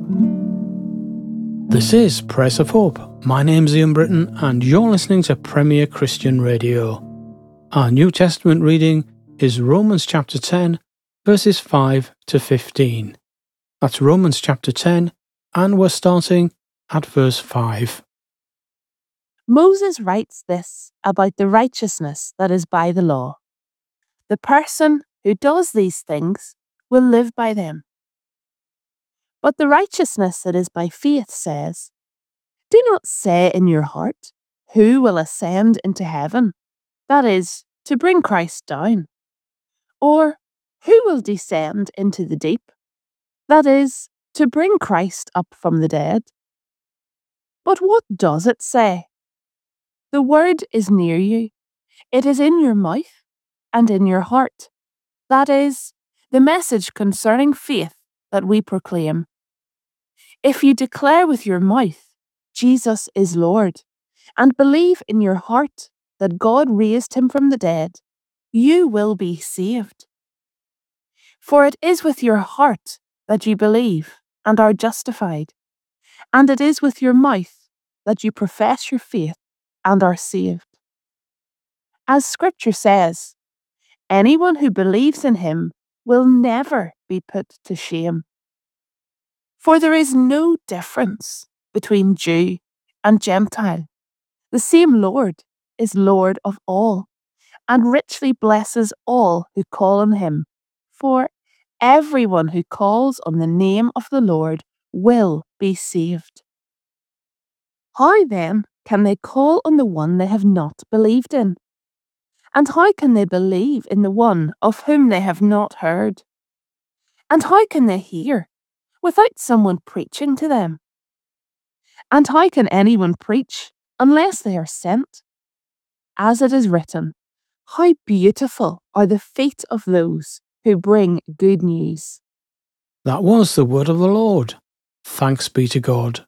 This is Press of Hope. My name's Ian Britton and you're listening to Premier Christian Radio. Our New Testament reading is Romans chapter 10, verses 5 to 15. That's Romans chapter 10, and we're starting at verse 5. Moses writes this about the righteousness that is by the law. The person who does these things will live by them. But the righteousness that is by faith says, "Do not say in your heart, 'Who will ascend into heaven?' That is, to bring Christ down. Or, 'Who will descend into the deep?' That is, to bring Christ up from the dead. But what does it say? The word is near you. It is in your mouth and in your heart. That is, the message concerning faith that we proclaim. If you declare with your mouth, 'Jesus is Lord,' and believe in your heart that God raised him from the dead, you will be saved. For it is with your heart that you believe and are justified, and it is with your mouth that you profess your faith and are saved. As Scripture says, anyone who believes in him will never be put to shame. For there is no difference between Jew and Gentile. The same Lord is Lord of all, and richly blesses all who call on him. For everyone who calls on the name of the Lord will be saved. How then can they call on the one they have not believed in? And how can they believe in the one of whom they have not heard? And how can they hear without someone preaching to them? And how can anyone preach unless they are sent? As it is written, how beautiful are the feet of those who bring good news. That was the word of the Lord. Thanks be to God.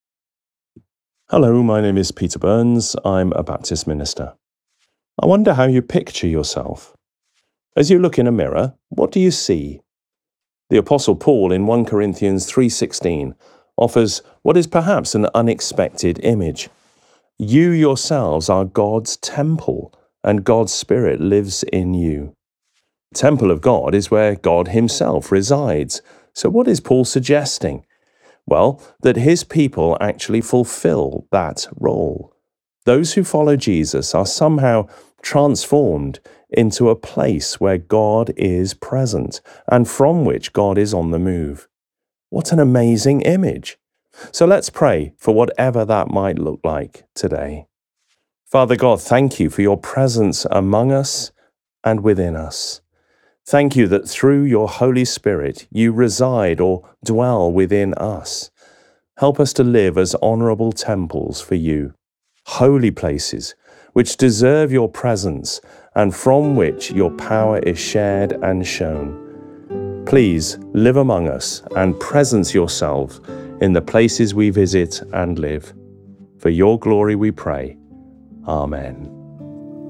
Hello, my name is Peter Burns. I'm a Baptist minister. I wonder how you picture yourself. As you look in a mirror, what do you see? The Apostle Paul in 1 Corinthians 3:16 offers what is perhaps an unexpected image. You yourselves are God's temple, and God's Spirit lives in you. The temple of God is where God himself resides. So what is Paul suggesting? Well, that his people actually fulfill that role. Those who follow Jesus are somehow transformed into a place where God is present and from which God is on the move. What an amazing image. So let's pray for whatever that might look like today. Father God, thank you for your presence among us and within us. Thank you that through your Holy Spirit you reside or dwell within us. Help us to live as honourable temples for you, holy places which deserve your presence and from which your power is shared and shown. Please live among us and presence yourself in the places we visit and live. For your glory we pray. Amen.